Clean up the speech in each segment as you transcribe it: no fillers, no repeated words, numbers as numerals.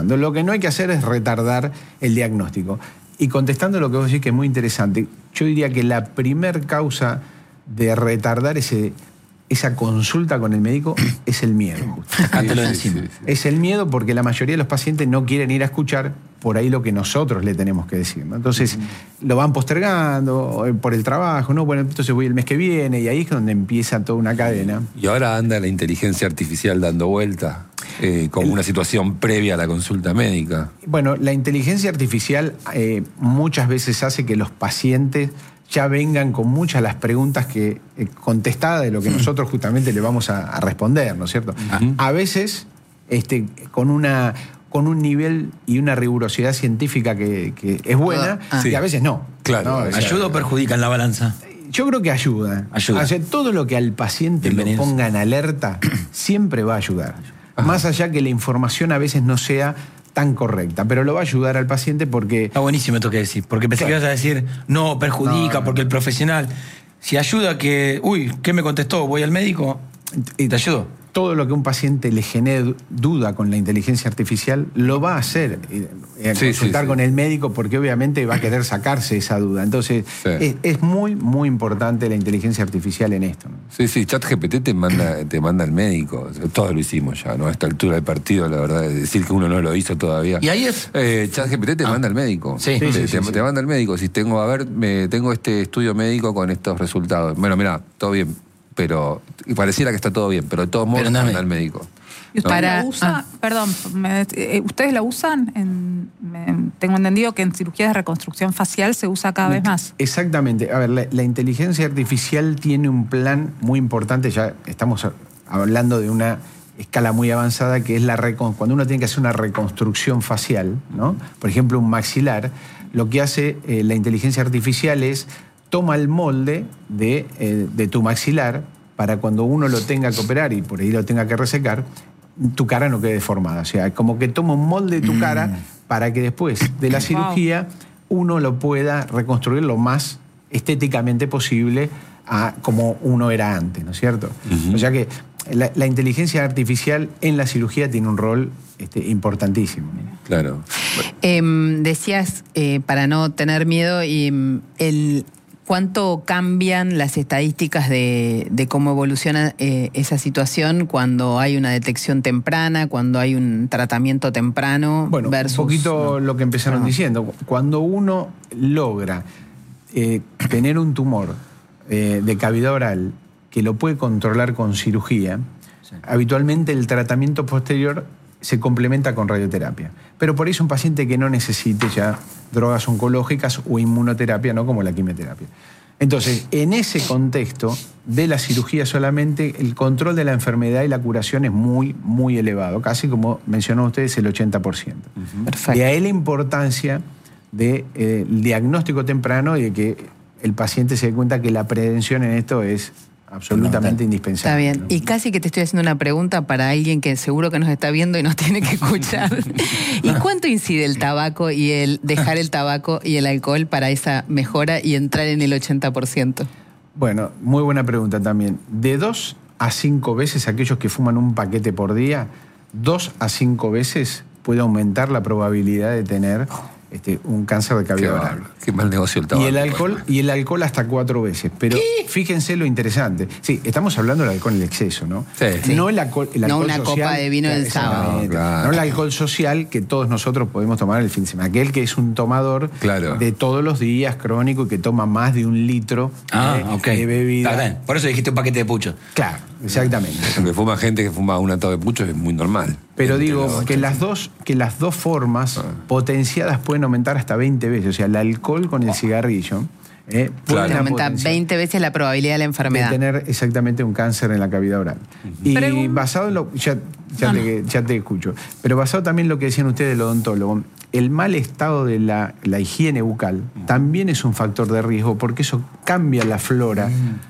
Lo que no hay que hacer es retardar el diagnóstico. Y contestando lo que vos decís, que es muy interesante, yo diría que la primer causa de retardar esa consulta con el médico es el miedo. Sacátelo de encima. Es el miedo porque la mayoría de los pacientes no quieren ir a escuchar por ahí lo que nosotros le tenemos que decir, ¿no? Entonces lo van postergando por el trabajo, ¿no? Bueno, entonces voy el mes que viene y ahí es donde empieza toda una cadena. Y ahora anda la inteligencia artificial dando vuelta como una situación previa a la consulta médica. Bueno, la inteligencia artificial muchas veces hace que los pacientes ya vengan con muchas las preguntas que contestadas de lo que nosotros justamente le vamos a responder, ¿no es cierto? A veces con un nivel y una rigurosidad científica que es buena, y a veces no. Claro. ¿no? O sea, ¿ayuda o perjudica en la balanza? Yo creo que ayuda. Ayuda. O sea, todo lo que al paciente lo ponga en alerta siempre va a ayudar. Más allá que la información a veces no sea tan correcta, pero lo va a ayudar al paciente porque... Está buenísimo esto que decís, porque pensé que ibas a decir, no, perjudica, porque el profesional, si ayuda que, ¿qué me contestó? Voy al médico y te ayudo. Todo lo que un paciente le genere duda con la inteligencia artificial lo va a hacer, consultar con el médico, porque obviamente va a querer sacarse esa duda. Entonces, es muy, muy importante la inteligencia artificial en esto, ¿no? Sí, ChatGPT te manda al médico. Todos lo hicimos ya, ¿no? A esta altura del partido, la verdad, decir que uno no lo hizo todavía. ¿Y ahí es? ChatGPT te manda al médico. Te manda al médico. Si tengo este estudio médico con estos resultados. Bueno, mira, todo bien. Pero pareciera que está todo bien, pero de todos modos anda al médico. ¿Y usted la usa? Perdón, ¿ustedes la usan? Tengo entendido que en cirugías de reconstrucción facial se usa cada vez más. Exactamente. A ver, la inteligencia artificial tiene un plan muy importante, ya estamos hablando de una escala muy avanzada, que es cuando uno tiene que hacer una reconstrucción facial, ¿no? Por ejemplo, un maxilar, lo que hace la inteligencia artificial es toma el molde de tu maxilar para cuando uno lo tenga que operar y por ahí lo tenga que resecar, tu cara no quede deformada. O sea, como que toma un molde de tu cara para que después de la cirugía uno lo pueda reconstruir lo más estéticamente posible a como uno era antes, ¿no es cierto? O sea que la inteligencia artificial en la cirugía tiene un rol importantísimo. Claro. Decías, para no tener miedo, ¿cuánto cambian las estadísticas de cómo evoluciona esa situación cuando hay una detección temprana, cuando hay un tratamiento temprano? Bueno, versus, un poquito lo que empezaron diciendo. Cuando uno logra tener un tumor de cavidad oral que lo puede controlar con cirugía, habitualmente el tratamiento posterior se complementa con radioterapia. Pero por eso un paciente que no necesite ya drogas oncológicas o inmunoterapia, no como la quimioterapia. Entonces, en ese contexto de la cirugía solamente, el control de la enfermedad y la curación es muy, muy elevado, casi como mencionó ustedes, el 80%. Perfecto. De ahí la importancia del diagnóstico temprano y de que el paciente se dé cuenta que la prevención en esto es absolutamente indispensable. Está bien. ¿no? Y casi que te estoy haciendo una pregunta para alguien que seguro que nos está viendo y nos tiene que escuchar. ¿Y cuánto incide el tabaco y el dejar el tabaco y el alcohol para esa mejora y entrar en el 80%? Bueno, muy buena pregunta también. De 2 a 5 veces aquellos que fuman un paquete por día, 2 a 5 veces puede aumentar la probabilidad de tener un cáncer de cavidad oral. Qué mal negocio el tabaco. Y el alcohol hasta 4 veces. Pero fíjense lo interesante. Sí, estamos hablando del alcohol en el exceso, ¿no? Sí. No el alcohol no una social, copa de vino del sábado. No el alcohol social que todos nosotros podemos tomar el fin de semana. Aquel que es un tomador de todos los días, crónico, y que toma más de 1 litro de bebida. Está bien. Por eso dijiste un paquete de pucho. Claro, exactamente. Que fuma gente que fuma un atado de pucho es muy normal. Pero digo que las dos formas potenciadas pueden aumentar hasta 20 veces. O sea, el alcohol con el cigarrillo puede aumentar 20 veces la probabilidad de la enfermedad. De tener exactamente un cáncer en la cavidad oral. Y basado en lo... Ya te escucho. Pero basado también en lo que decían ustedes del odontólogo, el mal estado de la higiene bucal también es un factor de riesgo porque eso cambia la flora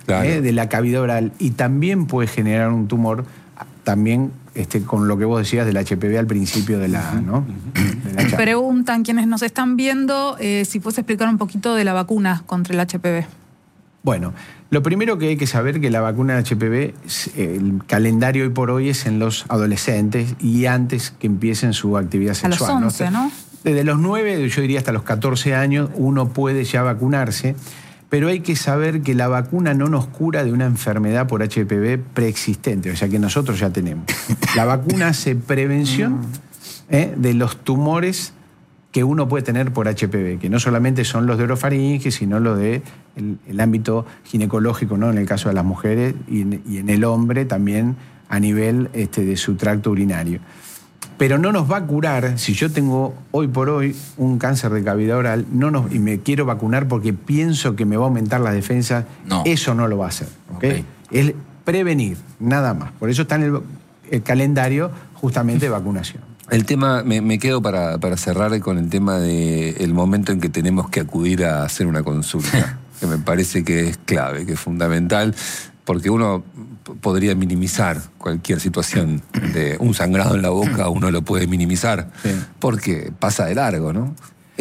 de la cavidad oral y también puede generar un tumor, también con lo que vos decías del HPV al principio de la, ¿no? de la charla. Preguntan quienes nos están viendo si puedes explicar un poquito de la vacuna contra el HPV. Bueno, lo primero que hay que saber que la vacuna de HPV, el calendario hoy por hoy es en los adolescentes y antes que empiecen su actividad sexual. A los 11, ¿no? Desde los 9, yo diría hasta los 14 años, uno puede ya vacunarse, pero hay que saber que la vacuna no nos cura de una enfermedad por HPV preexistente, o sea que nosotros ya tenemos. La vacuna hace prevención de los tumores que uno puede tener por HPV, que no solamente son los de orofaringe, sino los de el ámbito ginecológico, ¿no? En el caso de las mujeres y en el hombre también a nivel de su tracto urinario. Pero no nos va a curar, si yo tengo hoy por hoy un cáncer de cavidad oral y me quiero vacunar porque pienso que me va a aumentar la defensa, eso no lo va a hacer. ¿Okay? Es prevenir, nada más. Por eso está en el calendario justamente de vacunación. El tema, me quedo para cerrar con el tema del momento en que tenemos que acudir a hacer una consulta, que me parece que es clave, que es fundamental, porque uno podría minimizar cualquier situación de un sangrado en la boca, uno lo puede minimizar, porque pasa de largo, ¿no?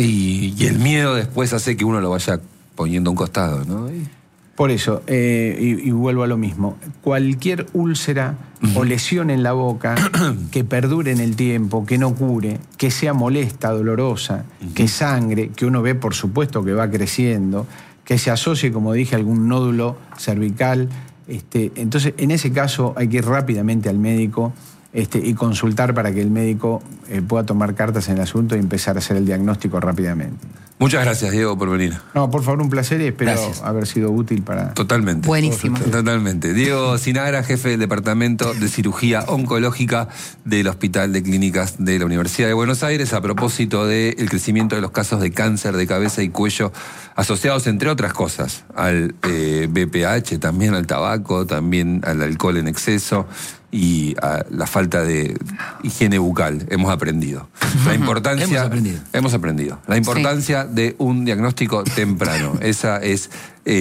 Y el miedo después hace que uno lo vaya poniendo a un costado, ¿no? Por eso, y vuelvo a lo mismo, cualquier úlcera o lesión en la boca que perdure en el tiempo, que no cure, que sea molesta, dolorosa, que sangre, que uno ve por supuesto que va creciendo, que se asocie, como dije, a algún nódulo cervical, entonces en ese caso hay que ir rápidamente al médico y consultar para que el médico pueda tomar cartas en el asunto y empezar a hacer el diagnóstico rápidamente. Muchas gracias, Diego, por venir. No, por favor, un placer y espero haber sido útil para... Totalmente. Buenísimo. Totalmente. Diego Sinagra, jefe del Departamento de Cirugía Oncológica del Hospital de Clínicas de la Universidad de Buenos Aires, a propósito del crecimiento de los casos de cáncer de cabeza y cuello asociados, entre otras cosas, al BPH, también al tabaco, también al alcohol en exceso y a la falta de higiene bucal. Hemos aprendido. La importancia... Hemos aprendido. La importancia de un diagnóstico temprano. Esa es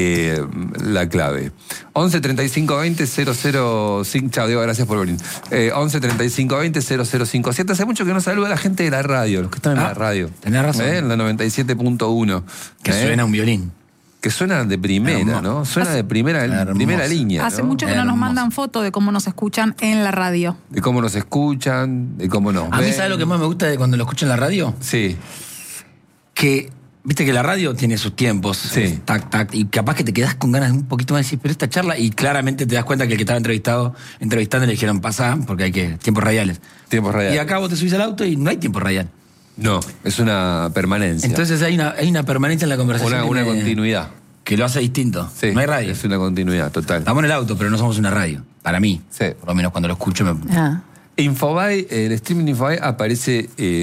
la clave. 11 35 20 005. Chao, Diego, gracias por venir. 11 35 20 005. Hace mucho que no saluda a la gente de la radio, los que están en la radio. Tenés razón. En la 97.1. Que suena un violín. Que suena de primera, ¿no? Suena de primera línea. Hace mucho que no nos mandan fotos de cómo nos escuchan en la radio. De cómo nos escuchan, de cómo nos ven. A mí, ¿sabes lo que más me gusta de cuando lo escucho en la radio? Sí. Que, viste que la radio tiene sus tiempos. Sí. Tac, tac. Y capaz que te quedás con ganas de un poquito más de decir, pero esta charla, y claramente te das cuenta que el que estaba entrevistando le dijeron, pasá, porque hay que tiempos radiales. Tiempos radiales. Y acá vos te subís al auto y no hay tiempo radial. No, es una permanencia. Entonces hay una permanencia en la conversación. Una continuidad. Que lo hace distinto. Sí, no hay radio. Es una continuidad, total. Estamos en el auto, pero no somos una radio. Para mí. Sí. Por lo menos cuando lo escucho me... Infobae, el streaming Infobae aparece,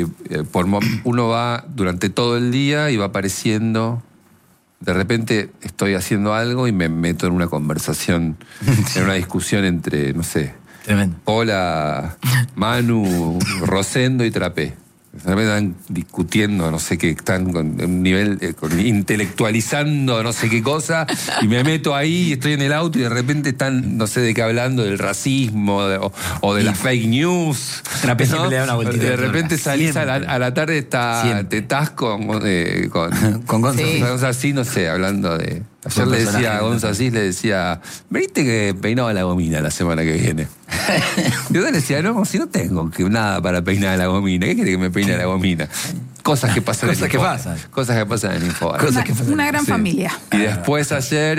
uno va durante todo el día y va apareciendo. De repente estoy haciendo algo y me meto en una conversación, en una discusión entre, no sé, tremendo. Hola, Manu, Rosendo y Trapé. De repente están discutiendo, no sé qué, están con un nivel, intelectualizando no sé qué cosa, y me meto ahí, estoy en el auto y de repente están, no sé de qué hablando, del racismo o de las fake news. Trapé siempre le da una vueltita. De repente salís a la tarde, te estás con Gonza. Sí. Gonza así, no sé, hablando de... Ayer le decía a Gonza Asís, le decía, ¿viste que peinaba la gomina la semana que viene? Y yo le decía, no, si no tengo nada para peinar la gomina, ¿qué quiere que me peine la gomina? Cosas que pasan en Infobae. Cosas que pasan en Infobae. Una gran familia. Y después ayer,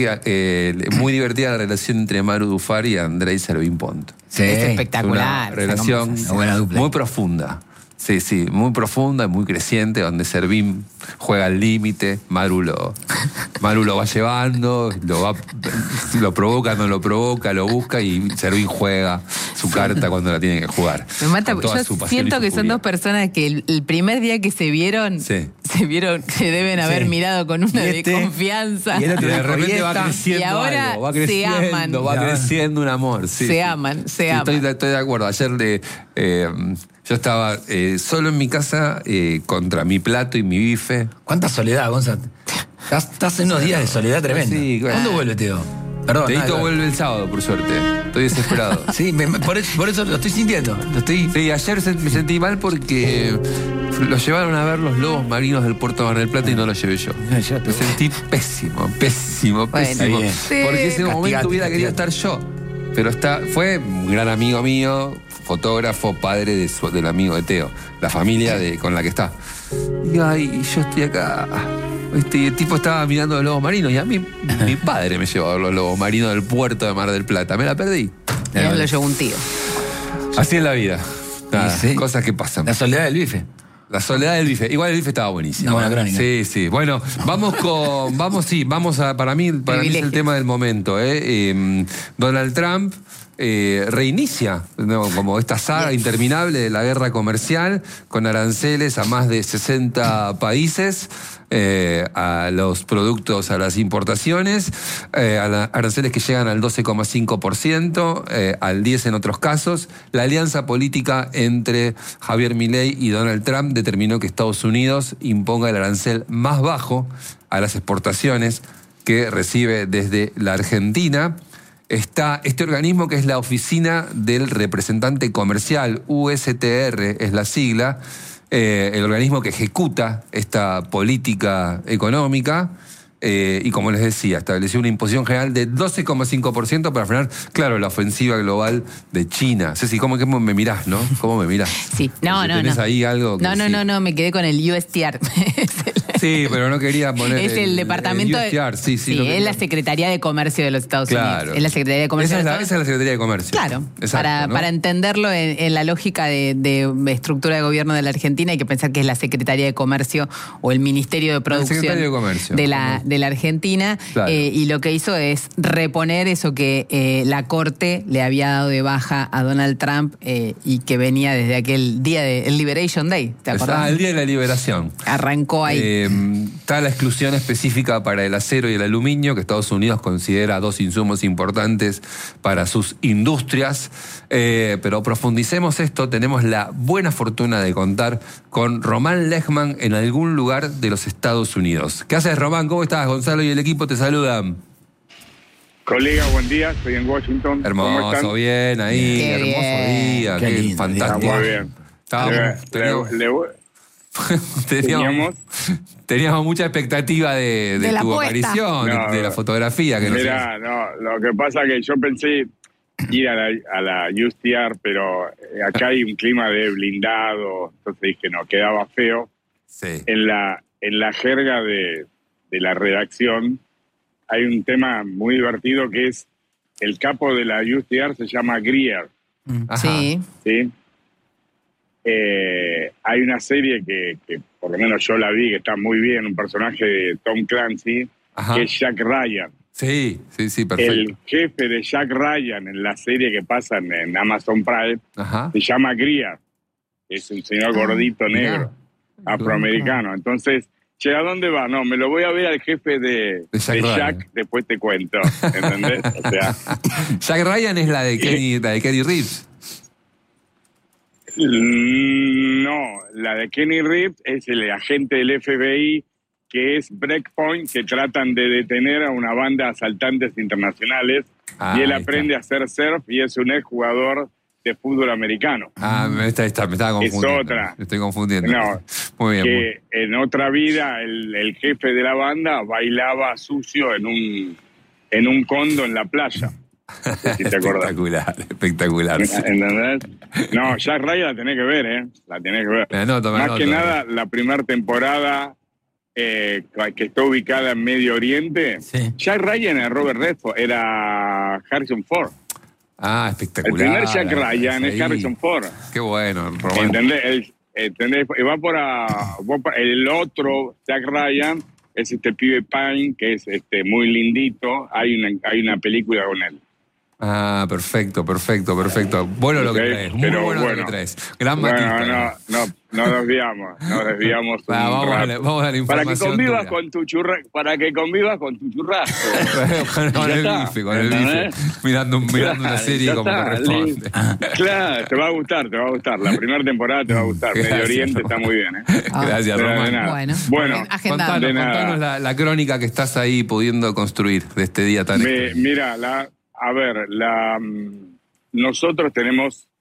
muy divertida la relación entre Maru Dufar y Andrei Servín Ponto. Sí, es espectacular. Una relación muy profunda. Sí, muy profunda y muy creciente, donde Servín juega al límite, Maru lo va llevando, lo provoca, no lo provoca, lo busca y Servín juega su carta cuando la tiene que jugar. Me mata, yo siento que son dos personas que el primer día que se vieron, se deben haber mirado con una de confianza. Y de repente va creciendo y ahora algo, va creciendo, va creciendo un amor. Se aman. Estoy de acuerdo. Ayer yo estaba solo en mi casa contra mi plato y mi bife. ¿Cuánta soledad, Gonzalo? Estás en unos días de soledad tremenda. Sí, ¿Cuándo vuelve, Teo? Perdón. Teito vuelve el sábado, por suerte. Estoy desesperado. Sí, por eso lo estoy sintiendo. Sí, ayer me sentí mal porque Lo llevaron a ver los lobos marinos del puerto de Mar del Plata y no lo llevé yo. Me sentí pésimo. Bueno, Porque ese momento hubiera querido estar yo. Pero fue un gran amigo mío, fotógrafo, padre del amigo de Teo, la familia con la que está. Y yo estoy acá. El tipo estaba mirando los lobos marinos y a mí mi padre me llevó a ver los lobos marinos del puerto de Mar del Plata. Me la perdí. Ya lo llevó un tío. Así es la vida. Nada, Sí. cosas que pasan. La soledad del bife. La soledad del bife. Igual el bife estaba buenísimo. Una buena crónica. Sí. Bueno, vamos a, para mí es el tema del momento. Donald Trump reinicia, ¿no?, como esta saga interminable de la guerra comercial con aranceles a más de 60 países. A los productos, a las importaciones, aranceles que llegan al 12,5%, al 10% en otros casos. La alianza política entre Javier Milei y Donald Trump determinó que Estados Unidos imponga el arancel más bajo a las exportaciones que recibe desde la Argentina. Está este organismo que es la Oficina del Representante Comercial, USTR es la sigla, el organismo que ejecuta esta política económica, y como les decía, estableció una imposición general de 12,5% para frenar, claro, la ofensiva global de China. Ceci, ¿cómo me mirás, no? ¿Cómo me mirás? Sí, no. ¿Tenés ahí algo? No, me quedé con el USTR. Sí, pero no quería poner. Es el departamento el USTR, sí, es la Secretaría de Comercio de los Estados Unidos. Es la Secretaría de Comercio. Esa es la Secretaría de Comercio. Claro. Exacto, ¿no? Para entenderlo en la lógica de estructura de gobierno de la Argentina, hay que pensar que es la Secretaría de Comercio o el Ministerio de Producción de Comercio de la Argentina. Claro. Y lo que hizo es reponer eso que la Corte le había dado de baja a Donald Trump y que venía desde aquel día del Liberation Day. ¿Te acordás? El día de la liberación. Arrancó ahí. Está la exclusión específica para el acero y el aluminio, que Estados Unidos considera dos insumos importantes para sus industrias. Pero profundicemos esto. Tenemos la buena fortuna de contar con Román Lechman en algún lugar de los Estados Unidos. ¿Qué haces, Román? ¿Cómo estás? Gonzalo y el equipo te saludan. Colega, buen día. Estoy en Washington. Hermoso, bien ahí. Qué hermoso bien. día. Qué Qué lindo, fantástico. Muy bien. Teníamos mucha expectativa de De la tu apuesta. aparición, No, de la fotografía. Que Mira, lo que pasa es que yo pensé ir a la USTR, pero acá hay un clima de blindado, entonces dije, no, quedaba feo. Sí. En la jerga de la redacción hay un tema muy divertido que es el capo de la USTR se llama Greer, Ajá. Sí. ¿sí? Hay una serie que por lo menos yo la vi, que está muy bien, un personaje de Tom Clancy, Ajá. que es Jack Ryan. Sí, perfecto. El jefe de Jack Ryan en la serie que pasan en Amazon Prime Ajá. se llama Greer. Es un señor gordito mirá. negro, afroamericano. Entonces, che, ¿a dónde va? No, me lo voy a ver al jefe de Jack Ryan. Jack, después te cuento. ¿Entendés? O sea, Jack Ryan es la de Kenny Reeves. no, la de Kenny Reeves es el agente del FBI que es Breakpoint, que tratan de detener a una banda de asaltantes internacionales, y él Ahí aprende a hacer surf y es un exjugador de fútbol americano. Me estaba confundiendo. Es otra. Me estoy confundiendo. No, Muy bien. que en otra vida el jefe de la banda bailaba sucio en un condo en la playa. Si te acordás. Espectacular. Sí. ¿Entendés? No, Jack Ryan la tenés que ver, ¿eh? La tenés que ver. Me anoto. Más que nada, la primera temporada que está ubicada en Medio Oriente. Sí. Jack Ryan era Robert Redford, era Harrison Ford. Ah, El espectacular. primer Jack Ryan es Ahí. Harrison Ford. Qué bueno, Román. ¿Entendés? El otro Jack Ryan es este pibe Pine, que es muy lindito. Hay una película con él. Ah, perfecto. Bueno lo que Ok, traes, muy pero bueno lo bueno. que traes. Gran Bueno, matista. no nos desviamos un Vamos a rato. la información Para que convivas dura. con tu churrasco. con Ya el está. bife, con el ¿Entendés? bife. Mirando una serie Ya como está, corresponde. Claro, te va a gustar. La primera temporada te va a gustar. Gracias, Medio Oriente Román. está muy bien, ¿eh? Gracias, Pero de Román. nada. Bueno, agendado. de nada. Contanos la crónica que estás ahí pudiendo construir de este día tan especial. Mira, nosotros tenemos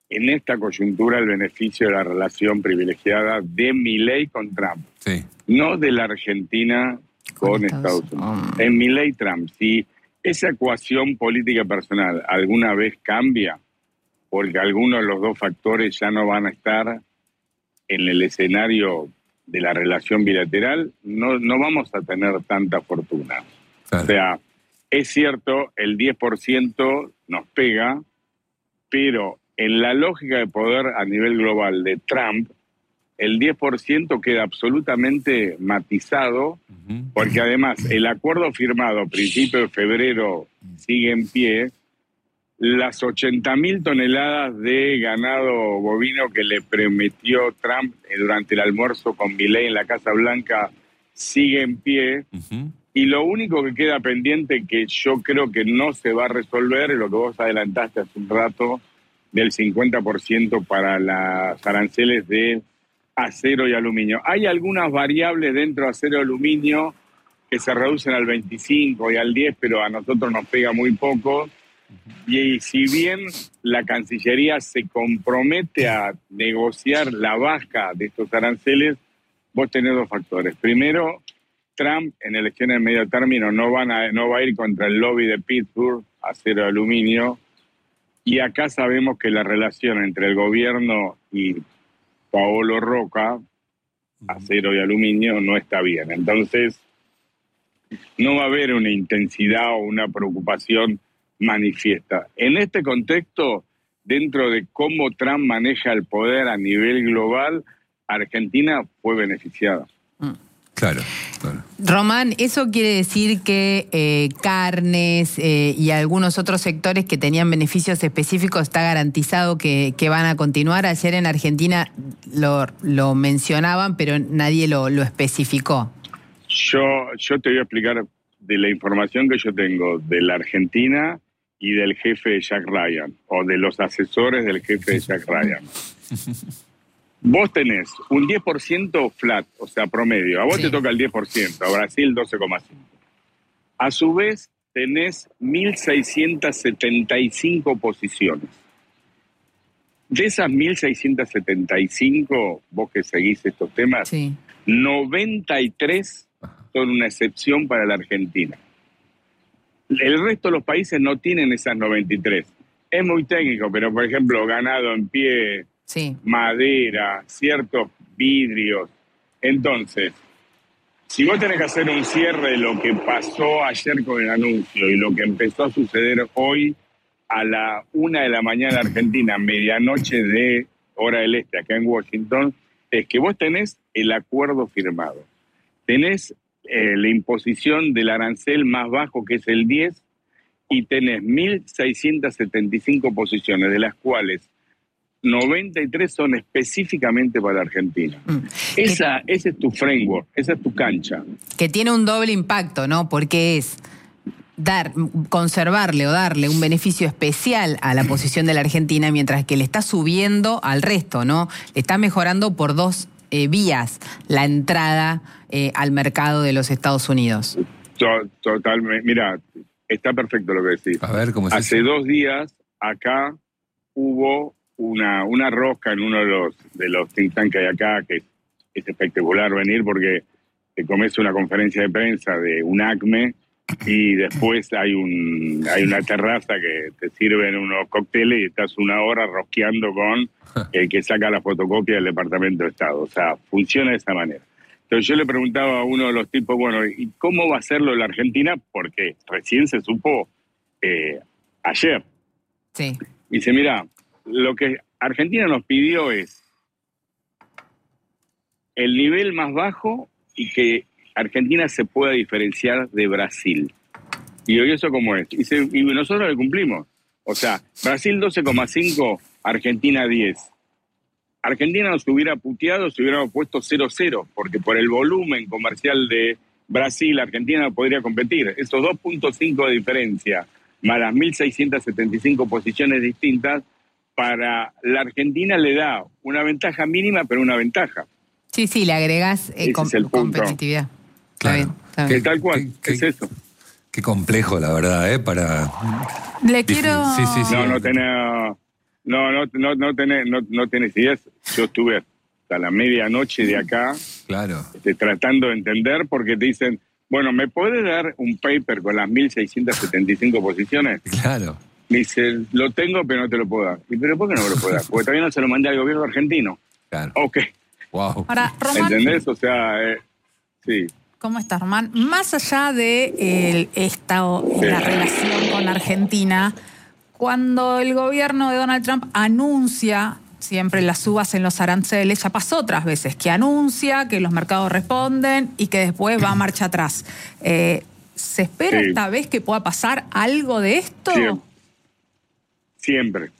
en esta coyuntura el beneficio de la relación privilegiada de Milei con Trump, Sí. no de la Argentina con Estados Unidos. En Milei-Trump, si esa ecuación política personal alguna vez cambia, porque algunos de los dos factores ya no van a estar en el escenario de la relación bilateral, no vamos a tener tanta fortuna. Claro. O sea, es cierto, el 10% nos pega, pero en la lógica de poder a nivel global de Trump, el 10% queda absolutamente matizado, porque además el acuerdo firmado a principios de febrero sigue en pie. Las 80.000 toneladas de ganado bovino que le prometió Trump durante el almuerzo con Milei en la Casa Blanca sigue en pie. Y lo único que queda pendiente, que yo creo que no se va a resolver, es lo que vos adelantaste hace un rato, del 50% para las aranceles de acero y aluminio. Hay algunas variables dentro de acero y aluminio que se reducen al 25 y al 10, pero a nosotros nos pega muy poco. Y si bien la Cancillería se compromete a negociar la baja de estos aranceles, vos tenés dos factores. Primero, Trump en elecciones de medio término no va a ir contra el lobby de Pittsburgh, acero y aluminio, y acá sabemos que la relación entre el gobierno y Paolo Roca, acero y aluminio, no está bien. Entonces, no va a haber una intensidad o una preocupación manifiesta. En este contexto, dentro de cómo Trump maneja el poder a nivel global, Argentina fue beneficiada. Claro, claro. Román, ¿eso quiere decir que carnes y algunos otros sectores que tenían beneficios específicos está garantizado que van a continuar? Ayer en Argentina lo mencionaban, pero nadie lo especificó. Yo te voy a explicar de la información que yo tengo de la Argentina y del jefe de Jack Ryan, o de los asesores del jefe de Jack Ryan. Vos tenés un 10% flat, o sea, promedio. A vos te toca el 10%, a Brasil 12,5%. A su vez, tenés 1.675 posiciones. De esas 1.675, vos que seguís estos temas, 93 son una excepción para la Argentina. El resto de los países no tienen esas 93. Es muy técnico, pero por ejemplo, ganado en pie, madera, ciertos vidrios. Entonces, si vos tenés que hacer un cierre de lo que pasó ayer con el anuncio y lo que empezó a suceder hoy a la 1 de la mañana Argentina, medianoche de hora del este, acá en Washington, es que vos tenés el acuerdo firmado. Tenés la imposición del arancel más bajo, que es el 10, y tenés 1.675 posiciones, de las cuales 93 son específicamente para Argentina. Ese es tu framework, esa es tu cancha. Que tiene un doble impacto, ¿no? Porque es conservarle o darle un beneficio especial a la posición de la Argentina, mientras que le está subiendo al resto, ¿no? Le está mejorando por dos vías la entrada al mercado de los Estados Unidos. Totalmente. Mira, está perfecto lo que decís. A ver, ¿cómo es Hace eso? 2 días acá hubo una rosca en uno de los think tanks que hay acá, que es espectacular venir porque te comes una conferencia de prensa de un ACME y después hay una terraza que te sirven unos cócteles y estás 1 hora rosqueando con el que saca la fotocopia del Departamento de Estado. O sea, funciona de esa manera. Entonces yo le preguntaba a uno de los tipos, bueno, ¿y cómo va a hacerlo la Argentina? Porque recién se supo ayer. Sí. Y dice, mira, lo que Argentina nos pidió es el nivel más bajo y que Argentina se pueda diferenciar de Brasil. Y hoy eso cómo es. Y nosotros le cumplimos. O sea, Brasil 12,5, Argentina 10. Argentina nos hubiera puteado si hubiéramos puesto 0-0, porque por el volumen comercial de Brasil, Argentina no podría competir. Esos 2,5 de diferencia, más las 1.675 posiciones distintas, para la Argentina le da una ventaja mínima, pero una ventaja. Sí, le agregás competitividad. Claro. Está bien. Tal cual, es eso. Qué complejo, la verdad, para... Le quiero... Sí. No tenés... No tenés ideas. Yo estuve hasta la medianoche de acá Claro. tratando de entender, porque te dicen, bueno, ¿me podés dar un paper con las 1.675 posiciones? Claro. Me dice, lo tengo, pero no te lo puedo dar. ¿Y pero por qué no me lo puedo dar? Porque todavía no se lo mandé al gobierno argentino. Claro. Ok. Wow. Ahora, Román, ¿Entendés? O sea, sí. ¿cómo estás, Román? Más allá de la relación con Argentina, cuando el gobierno de Donald Trump anuncia siempre las subas en los aranceles, ya pasó otras veces, que anuncia, que los mercados responden y que después va a marcha atrás. ¿Se espera esta vez que pueda pasar algo de esto? Siempre.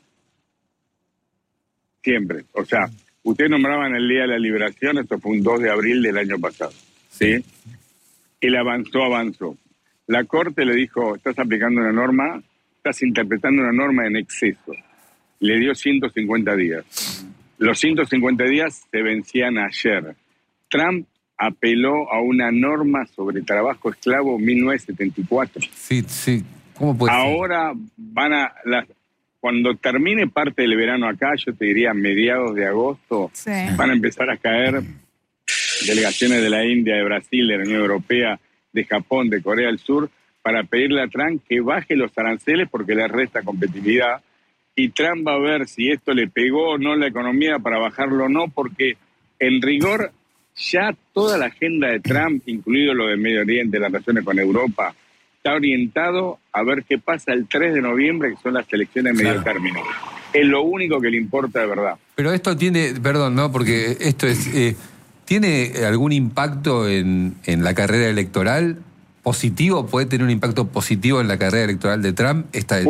O sea, ustedes nombraban el Día de la Liberación, esto fue un 2 de abril del año pasado. ¿Sí? Él avanzó. La Corte le dijo, estás aplicando una norma, estás interpretando una norma en exceso. Le dio 150 días. Los 150 días se vencían ayer. Trump apeló a una norma sobre trabajo esclavo 1974. Sí. ¿Cómo puede ser? Ahora cuando termine parte del verano acá, yo te diría a mediados de agosto, van a empezar a caer delegaciones de la India, de Brasil, de la Unión Europea, de Japón, de Corea del Sur, para pedirle a Trump que baje los aranceles porque le resta competitividad. Y Trump va a ver si esto le pegó o no la economía para bajarlo o no, porque en rigor ya toda la agenda de Trump, incluido lo del Medio Oriente, las relaciones con Europa, está orientado a ver qué pasa el 3 de noviembre, que son las elecciones de medio término. Es lo único que le importa de verdad. Pero esto tiene, perdón, ¿no? Porque esto es, ¿tiene algún impacto en la carrera electoral positivo? ¿Puede tener un impacto positivo en la carrera electoral de Trump?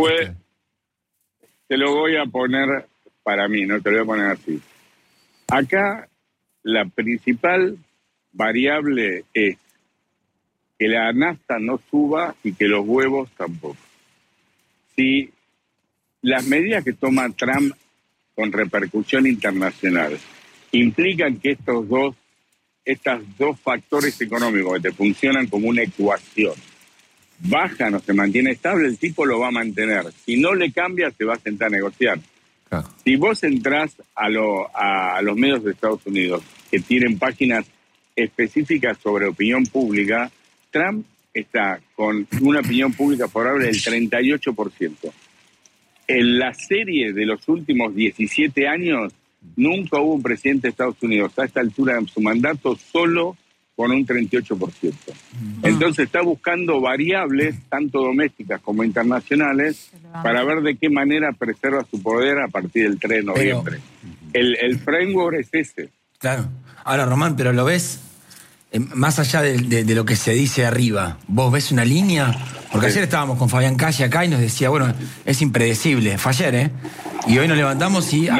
Te lo voy a poner para mí, no te lo voy a poner así. Acá la principal variable es que la nafta no suba y que los huevos tampoco. Si las medidas que toma Trump con repercusión internacional implican que estos dos factores económicos que te funcionan como una ecuación bajan o se mantiene estable, el tipo lo va a mantener. Si no le cambia, se va a sentar a negociar. Claro. Si vos entrás a los medios de Estados Unidos que tienen páginas específicas sobre opinión pública, Trump está con una opinión pública favorable del 38%. En la serie de los últimos 17 años, nunca hubo un presidente de Estados Unidos a esta altura de su mandato solo con un 38%. Entonces está buscando variables, tanto domésticas como internacionales, para ver de qué manera preserva su poder a partir del 3 de noviembre. El framework es ese. Claro. Ahora, Román, pero lo ves, más allá de lo que se dice arriba, ¿vos ves una línea? Porque ayer estábamos con Fabián Calle acá y nos decía, bueno, es impredecible. Fue ayer, ¿eh? Y hoy nos levantamos y...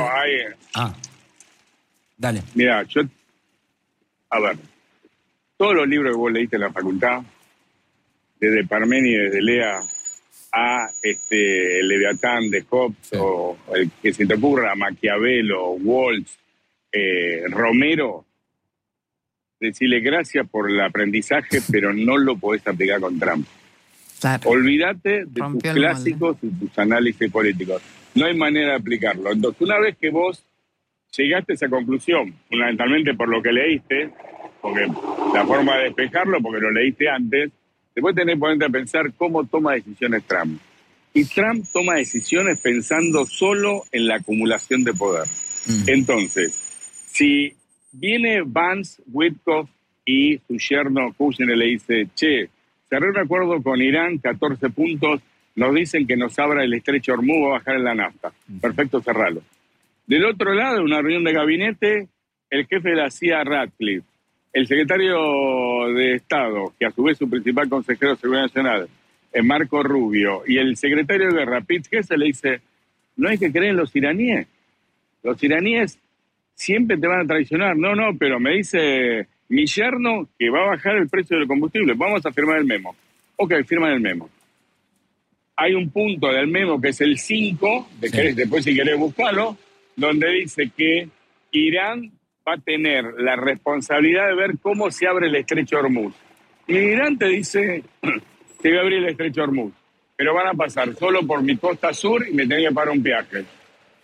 Dale. Mira, a ver, todos los libros que vos leíste en la facultad, desde Parménides, desde Lea, a el Leviatán de Hobbes, o el que se te ocurra, Maquiavelo, Walsh, Romero, decirle gracias por el aprendizaje, pero no lo podés aplicar con Trump. Claro. Olvídate de tus clásicos y tus análisis políticos. No hay manera de aplicarlo. Entonces, una vez que vos llegaste a esa conclusión, fundamentalmente por lo que leíste, porque la forma de despejarlo, porque lo leíste antes, después tenés que ponerte a pensar cómo toma decisiones Trump. Y Trump toma decisiones pensando solo en la acumulación de poder. Entonces, si viene Vance, Witkoff y su yerno Kushner le dice, che, cerré un acuerdo con Irán, 14 puntos, nos dicen que nos abra el estrecho Hormuz, va a bajar en la nafta. Perfecto, cerralo. Del otro lado, en una reunión de gabinete, el jefe de la CIA, Ratcliffe, el secretario de Estado, que a su vez es su principal consejero de Seguridad Nacional, Marco Rubio, y el secretario de Guerra, Pete Hegseth, le dice, no hay que creer en los iraníes. Los iraníes siempre te van a traicionar. No, pero me dice mi yerno que va a bajar el precio del combustible. Vamos a firmar el memo. Ok, firman el memo. Hay un punto del memo que es el 5, después si querés buscarlo, donde dice que Irán va a tener la responsabilidad de ver cómo se abre el estrecho Hormuz. Y Irán te dice, te voy a abrir el estrecho Hormuz, pero van a pasar solo por mi costa sur y me tenía que pagar un peaje.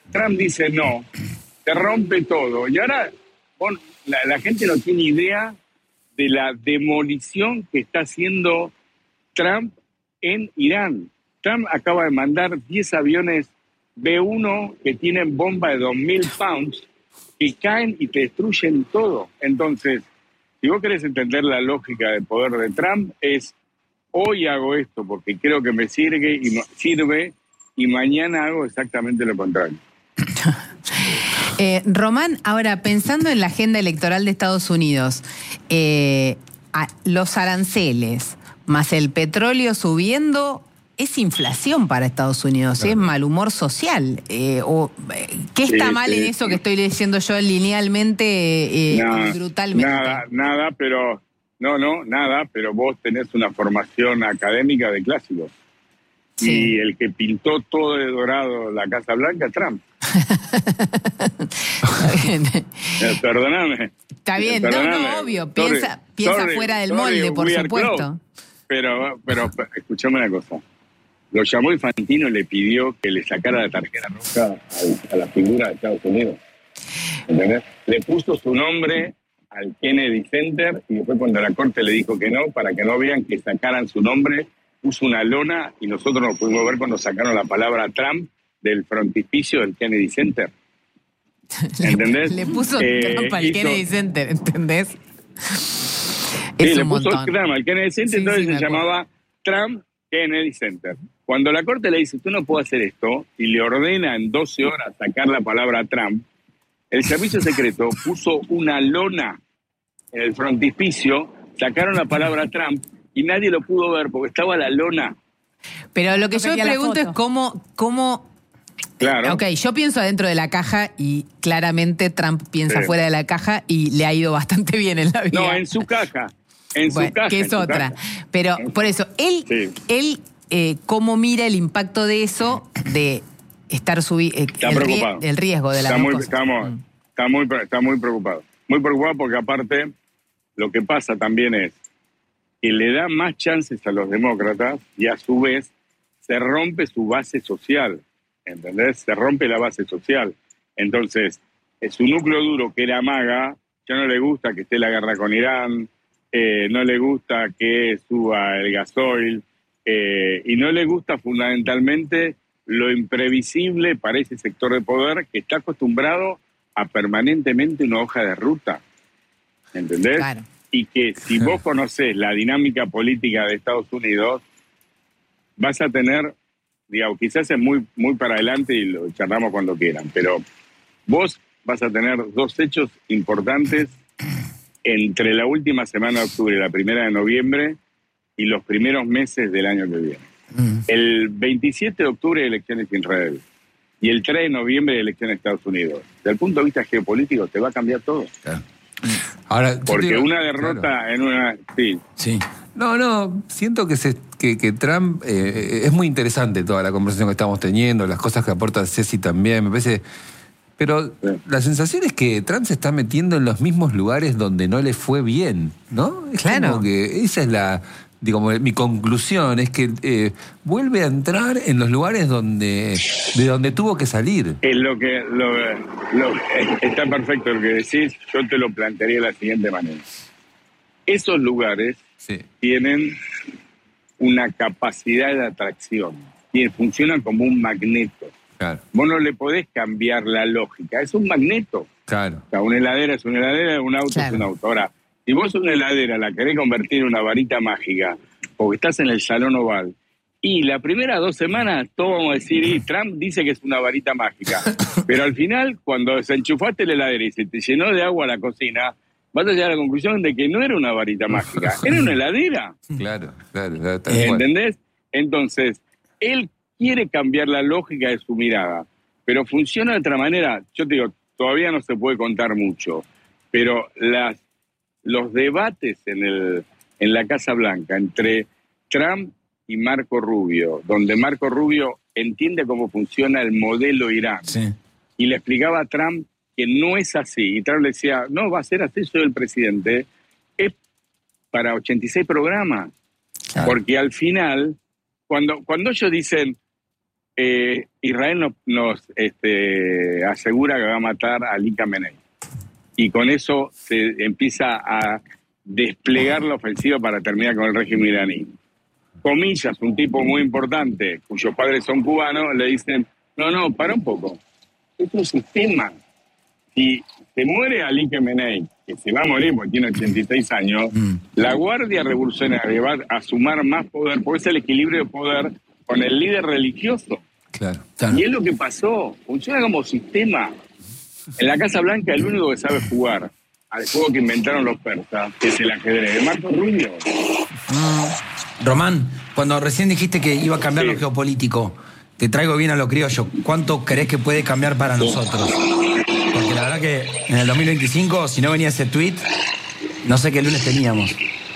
Trump dice no, se rompe todo. Y ahora la gente no tiene idea de la demolición que está haciendo Trump en Irán. Trump acaba de mandar 10 aviones B-1 que tienen bomba de 2.000 pounds que caen y te destruyen todo. Entonces, si vos querés entender la lógica del poder de Trump, es hoy hago esto porque creo que me sirve y mañana hago exactamente lo contrario. Román, ahora pensando en la agenda electoral de Estados Unidos, los aranceles más el petróleo subiendo es inflación para Estados Unidos, claro. Es mal humor y ¿qué está mal en eso que estoy leyendo yo linealmente, brutalmente? Nada, pero vos tenés una formación académica de clásicos. Sí. Y el que pintó todo de dorado la Casa Blanca, Trump. Perdóname. Está bien, no, obvio. Piensa fuera del molde, por supuesto. Pero escuchame una cosa. Lo llamó Infantino y le pidió que le sacara la tarjeta roja a la figura de Estados Unidos. ¿Entendés? Le puso su nombre al Kennedy Center y después cuando la corte le dijo que no, para que no vean que sacaran su nombre, puso una lona y nosotros nos pudimos ver cuando sacaron la palabra Trump del frontispicio del Kennedy Center. ¿Entendés? Le puso Trump al Kennedy Center, ¿entendés? Sí, le puso Trump al Kennedy Center, entonces se llamaba Trump Kennedy Center. Cuando la corte le dice, tú no puedes hacer esto, y le ordena en 12 horas sacar la palabra Trump, el servicio secreto puso una lona en el frontispicio, sacaron la palabra Trump, y nadie lo pudo ver porque estaba la lona. Pero lo que yo me pregunto es cómo... Claro. Ok, yo pienso adentro de la caja y claramente Trump piensa fuera de la caja y le ha ido bastante bien en la vida. No, en su caja. Que es otra. Pero por eso, él ¿cómo mira el impacto de eso, de estar el riesgo de la Está muy preocupado. Muy preocupado porque aparte lo que pasa también es que le da más chances a los demócratas y a su vez se rompe su base social, ¿entendés? Se rompe la base social. Entonces, su núcleo duro, que era MAGA, ya no le gusta que esté la guerra con Irán, no le gusta que suba el gasoil, y no le gusta fundamentalmente lo imprevisible para ese sector de poder que está acostumbrado a permanentemente una hoja de ruta, ¿entendés? Claro. Y que si vos conocés la dinámica política de Estados Unidos, vas a tener, digamos, quizás es muy, muy para adelante y lo charlamos cuando quieran, pero vos vas a tener dos hechos importantes entre la última semana de octubre y la primera de noviembre y los primeros meses del año que viene. El 27 de octubre, elecciones en Israel, y el 3 de noviembre, elecciones en Estados Unidos. Desde el punto de vista geopolítico, te va a cambiar todo. Claro. Ahora, porque una derrota en una... Sí. No, siento que Trump... es muy interesante toda la conversación que estamos teniendo, las cosas que aporta Ceci también, me parece... Pero la sensación es que Trump se está metiendo en los mismos lugares donde no le fue bien, ¿no? Es como que esa es mi conclusión, es que vuelve a entrar en los lugares de donde tuvo que salir. Es está perfecto lo que decís, yo te lo plantearía de la siguiente manera. Esos lugares tienen una capacidad de atracción, funcionan como un magneto. Claro. Vos no le podés cambiar la lógica, es un magneto. Claro. O sea, una heladera es una heladera, un auto es un auto. Ahora, si vos una heladera la querés convertir en una varita mágica, porque estás en el Salón Oval, y las primeras 2 semanas todos vamos a decir, Trump dice que es una varita mágica, pero al final, cuando desenchufaste la heladera y se te llenó de agua la cocina, vas a llegar a la conclusión de que no era una varita mágica, era una heladera. Claro. ¿Entendés? Entonces, él quiere cambiar la lógica de su mirada, pero funciona de otra manera. Yo te digo, todavía no se puede contar mucho, pero los debates en la Casa Blanca entre Trump y Marco Rubio, donde Marco Rubio entiende cómo funciona el modelo Irán, y le explicaba a Trump que no es así, y Trump le decía, no, va a ser así, soy el presidente, es para 86 programas, porque al final, cuando ellos dicen, Israel nos asegura que va a matar a Ali Khamenei. Y con eso se empieza a desplegar la ofensiva para terminar con el régimen iraní. Comillas, un tipo muy importante, cuyos padres son cubanos, le dicen, no, para un poco. Es un sistema. Si se muere Ali Khamenei, que se va a morir porque tiene 86 años, la Guardia Revolucionaria va a sumar más poder, porque es el equilibrio de poder con el líder religioso. Claro. Y es lo que pasó. Funciona como sistema. En la Casa Blanca el único que sabe jugar al juego que inventaron los persas es el ajedrez. De Marco Rubio. Román, cuando recién dijiste que iba a cambiar Sí. lo geopolítico, te traigo bien a lo criollo. ¿Cuánto crees que puede cambiar para nosotros? Porque la verdad que en el 2025, si no venía ese tweet, no sé qué lunes teníamos.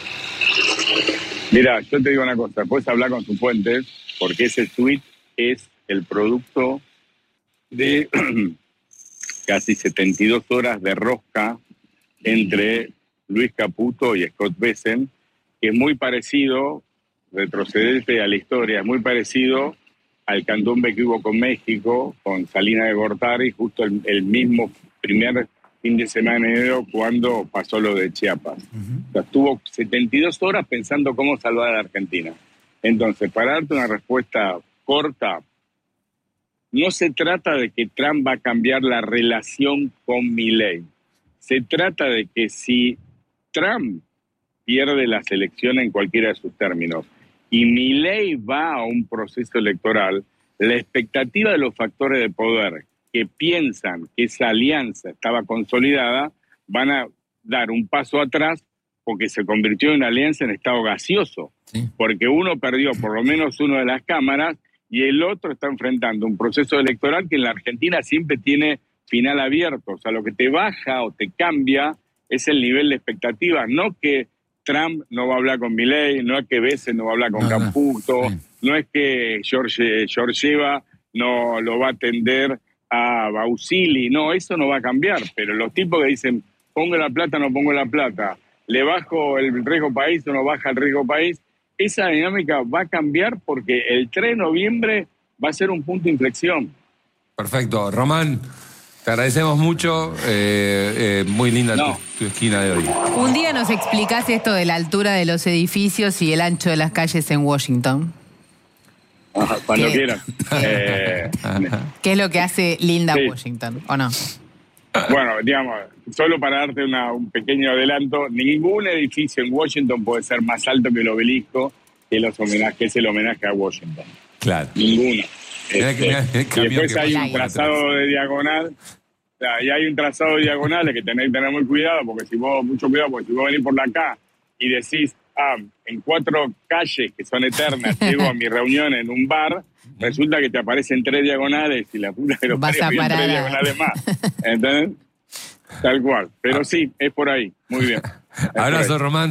Mira, yo te digo una cosa. Puedes hablar con tus fuentes porque ese tweet es el producto de casi 72 horas de rosca entre Luis Caputo y Scott Bessent, que es muy parecido, retrocederte a la historia, es muy parecido al candombe que hubo con México, con Salinas de Gortari, justo el mismo primer fin de semana de enero cuando pasó lo de Chiapas. O sea, estuvo 72 horas pensando cómo salvar a la Argentina. Entonces, para darte una respuesta corta, no se trata de que Trump va a cambiar la relación con Milei. Se trata de que si Trump pierde las elecciones en cualquiera de sus términos y Milei va a un proceso electoral, la expectativa de los factores de poder que piensan que esa alianza estaba consolidada van a dar un paso atrás porque se convirtió en una alianza en estado gaseoso. Sí. Porque uno perdió por lo menos una de las cámaras y el otro está enfrentando un proceso electoral que en la Argentina siempre tiene final abierto. O sea, lo que te baja o te cambia es el nivel de expectativa. No que Trump no va a hablar con Milei, no es que Bessent no va a hablar con Caputo, sí. no es que Georgieva no lo va a atender a Bausili. No, eso no va a cambiar. Pero los tipos que dicen, pongo la plata, no pongo la plata, le bajo el riesgo país o no baja el riesgo país, esa dinámica va a cambiar porque el 3 de noviembre va a ser un punto de inflexión. Perfecto. Román, te agradecemos mucho. Muy linda tu esquina de hoy. Un día nos explicás esto de la altura de los edificios y el ancho de las calles en Washington. Cuando ¿Qué? quieran. ¿Qué es lo que hace linda Sí. Washington, o no? Bueno, digamos, solo para darte un pequeño adelanto, ningún edificio en Washington puede ser más alto que el obelisco, que es el homenaje a Washington. Claro. Ninguno. Mirá que- mirá el Y camión después que hay pasa un por trazado de diagonal. O sea, y hay un trazado de diagonales que tenés que tener muy cuidado, porque si vos venís por la acá y decís, en 4 calles que son eternas, llego a mi reunión en un bar, resulta que te aparecen 3 diagonales y la puta que los Vas a parió, habían 3 parar. diagonales más. ¿Entendés? Tal cual. Pero sí, es por ahí. Muy bien. Es por Abrazo, ahí. Román.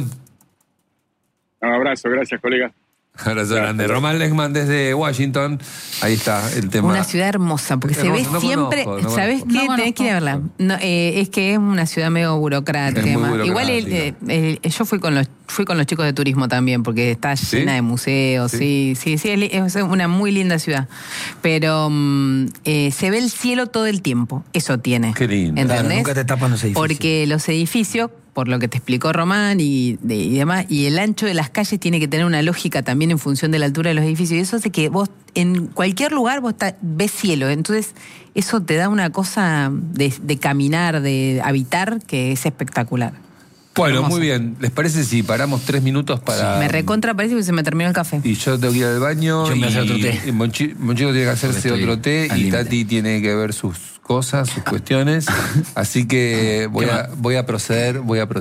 Un abrazo, gracias, colega. Abrazo grande. Román Lechman desde Washington. Ahí está el tema. Una ciudad hermosa, porque se ve Hermoso, no siempre. conozco, no ¿Sabés conozco. qué? No Tenés que ir a verla. No, es que es una ciudad medio burocrática. Es muy además. Igual burocrática. yo fui con los chicos de turismo también, porque está ¿Sí? llena de museos. Sí, es una muy linda ciudad. Pero se ve el cielo todo el tiempo. Eso tiene. Qué lindo. ¿Entendés? Claro, nunca te tapan los edificios. Porque los edificios, por lo que te explicó Román y demás, y el ancho de las calles tiene que tener una lógica también en función de la altura de los edificios. Y eso hace que vos, en cualquier lugar, ves cielo. Entonces, eso te da una cosa de caminar, de habitar, que es espectacular. Bueno, Hermoso. muy bien. ¿Les parece si paramos 3 minutos para...? Me recontra parece que se me terminó el café. Y yo tengo que ir al baño. Yo me voy a hacer otro y té. Monchito tiene que hacerse Porque estoy otro té. al Y límite. Tati tiene que ver sus cosas, sus cuestiones. Así que voy a proceder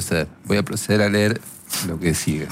a leer lo que sigue.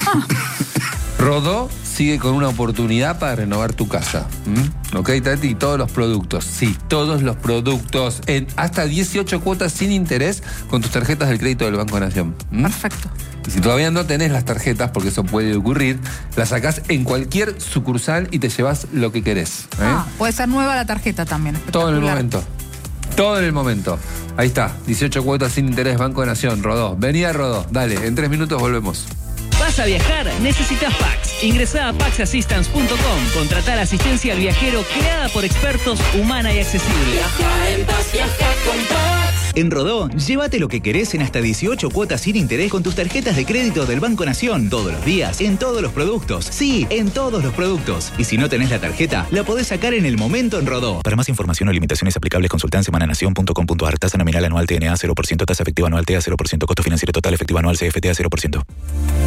Rodó sigue con una oportunidad para renovar tu casa. ¿Ok, Tati? Y todos los productos. Sí, todos los productos. En hasta 18 cuotas sin interés con tus tarjetas del crédito del Banco Nación. Perfecto. Y si todavía no tenés las tarjetas, porque eso puede ocurrir, las sacás en cualquier sucursal y te llevas lo que querés. Puede ser nueva la tarjeta también. Todo en el espectacular. momento. Todo en el momento. Ahí está, 18 cuotas sin interés, Banco de Nación, Rodó. Vení a Rodó, dale, en 3 minutos volvemos. ¿Vas a viajar? Necesitas Pax. Ingresá a paxassistance.com. Contratá la asistencia al viajero creada por expertos, humana y accesible. Viaja en paz, viaja con Pax. En Rodó, llévate lo que querés en hasta 18 cuotas sin interés con tus tarjetas de crédito del Banco Nación. Todos los días, en todos los productos. Sí, en todos los productos. Y si no tenés la tarjeta, la podés sacar en el momento en Rodó. Para más información o limitaciones aplicables, consulta en semananación.com.ar. Tasa nominal anual TNA 0%, tasa efectiva anual TA 0%, costo financiero total efectivo anual CFTA 0%.